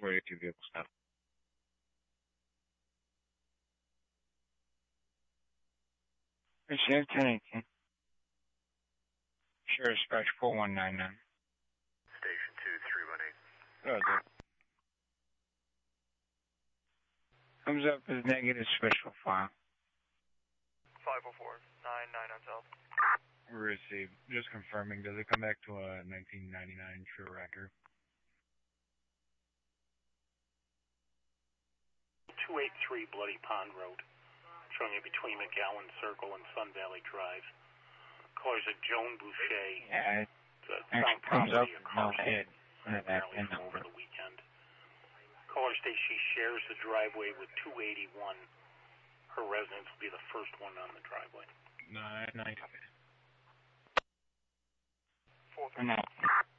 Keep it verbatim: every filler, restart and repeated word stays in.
four eighty-two vehicle stop. Receive ten eighteen. Sure, dispatch four one nine nine. Station two three one eight. Oh, good. Comes up as negative special file. five oh four nine nine on South. Received. Just confirming, does it come back to a nineteen ninety-nine true record? two eighty-three Bloody Pond Road, showing you between McGowan Circle and Sun Valley Drive. Callers at Joan Boucher. Yeah, it uh, found comes up property a with car no hit under that apparently pin from number. over the weekend. Caller states she shares the driveway with two eighty-one. Her residence will be the first one on the driveway. Nine, nine, four three. no.